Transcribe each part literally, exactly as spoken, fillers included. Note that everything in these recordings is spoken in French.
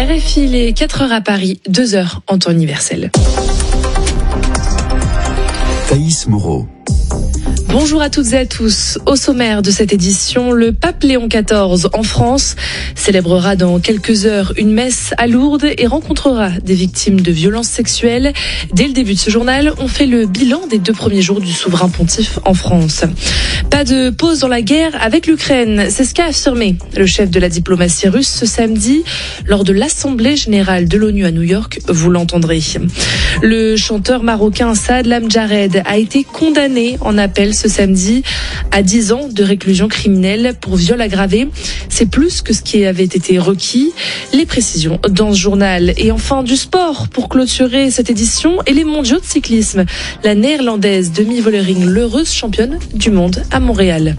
R F I, il est quatre heures à Paris, deux heures en temps universel. Thaïs Moreau. Bonjour à toutes et à tous. Au sommaire de cette édition, le pape Léon quatorze en France célébrera dans quelques heures une messe à Lourdes et rencontrera des victimes de violences sexuelles. Dès le début de ce journal, on fait le bilan des deux premiers jours du souverain pontife en France. Pas de pause dans la guerre avec l'Ukraine, c'est ce qu'a affirmé le chef de la diplomatie russe ce samedi lors de l'Assemblée générale de l'ONU à New York, vous l'entendrez. Le chanteur marocain Saad Lamdjared a été condamné en appel ce samedi à dix ans de réclusion criminelle pour viol aggravé. C'est plus que ce qui avait été requis. Les précisions dans ce journal. Et enfin du sport pour clôturer cette édition et les mondiaux de cyclisme. La néerlandaise Demi Vollering, l'heureuse championne du monde à Montréal.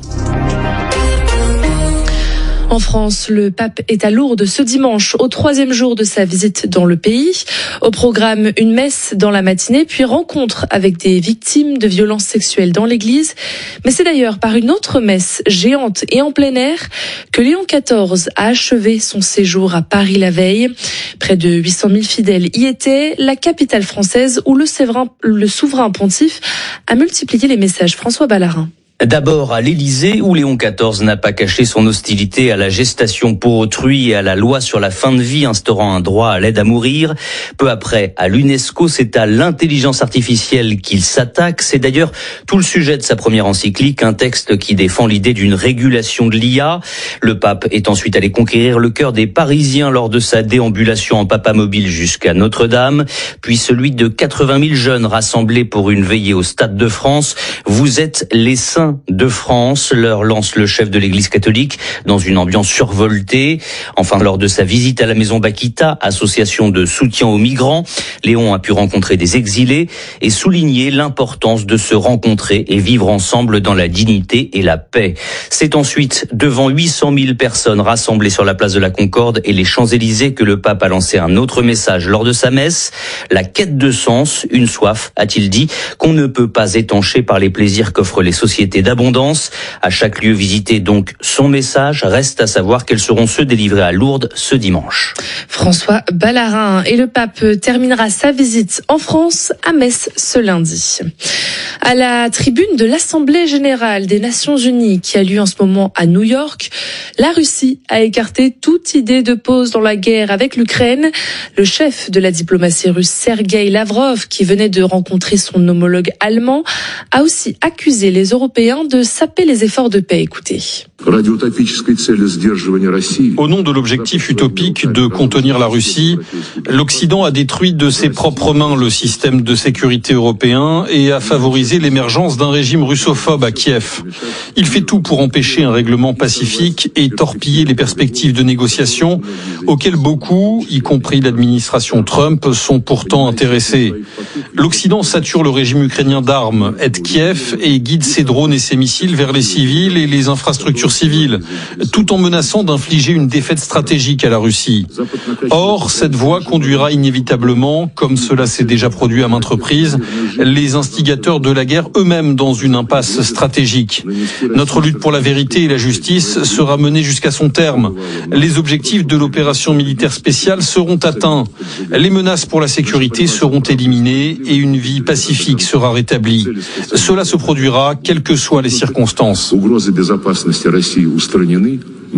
En France, le pape est à Lourdes ce dimanche, au troisième jour de sa visite dans le pays. Au programme, une messe dans la matinée, puis rencontre avec des victimes de violences sexuelles dans l'église. Mais c'est d'ailleurs par une autre messe géante et en plein air que Léon quatorze a achevé son séjour à Paris la veille. Près de huit cent mille fidèles y étaient, la capitale française où le souverain, le souverain pontife a multiplié les messages. François Ballarin. D'abord à l'Élysée, où Léon quatorze n'a pas caché son hostilité à la gestation pour autrui et à la loi sur la fin de vie instaurant un droit à l'aide à mourir. Peu après, à l'UNESCO, c'est à l'intelligence artificielle qu'il s'attaque. C'est d'ailleurs tout le sujet de sa première encyclique, un texte qui défend l'idée d'une régulation de l'I A. Le pape est ensuite allé conquérir le cœur des Parisiens lors de sa déambulation en papamobile jusqu'à Notre-Dame, puis celui de quatre-vingt mille jeunes rassemblés pour une veillée au Stade de France. Vous êtes les saints de France, leur lance le chef de l'Église catholique dans une ambiance survoltée. Enfin, lors de sa visite à la maison Bakita, association de soutien aux migrants, Léon a pu rencontrer des exilés et souligner l'importance de se rencontrer et vivre ensemble dans la dignité et la paix. C'est ensuite devant huit cent mille personnes rassemblées sur la place de la Concorde et les Champs-Élysées que le pape a lancé un autre message lors de sa messe. La quête de sens, une soif, a-t-il dit, qu'on ne peut pas étancher par les plaisirs qu'offrent les sociétés d'abondance. À chaque lieu visité, donc, son message. Reste à savoir quels seront ceux délivrés à Lourdes ce dimanche. François Ballarin. Et le pape terminera sa visite en France à Metz ce lundi. À la tribune de l'Assemblée générale des Nations unies qui a lieu en ce moment à New York, la Russie a écarté toute idée de pause dans la guerre avec l'Ukraine. Le chef de la diplomatie russe, Sergueï Lavrov, qui venait de rencontrer son homologue allemand, a aussi accusé les Européens de saper les efforts de paix. Écoutez. Au nom de l'objectif utopique de contenir la Russie, l'Occident a détruit de ses propres mains le système de sécurité européen et a favorisé l'émergence d'un régime russophobe à Kiev. Il fait tout pour empêcher un règlement pacifique et torpiller les perspectives de négociation auxquelles beaucoup, y compris l'administration Trump, sont pourtant intéressés. L'Occident sature le régime ukrainien d'armes, aide Kiev et guide ses drones et ses missiles vers les civils et les infrastructures civiles, tout en menaçant d'infliger une défaite stratégique à la Russie. Or, cette voie conduira inévitablement, comme cela s'est déjà produit à maintes reprises, les instigateurs de la guerre eux-mêmes dans une impasse stratégique. Notre lutte pour la vérité et la justice sera menée jusqu'à son terme. Les objectifs de l'opération militaire spéciale seront atteints. Les menaces pour la sécurité seront éliminées et une vie pacifique sera rétablie. Cela se produira quelles que soient les circonstances.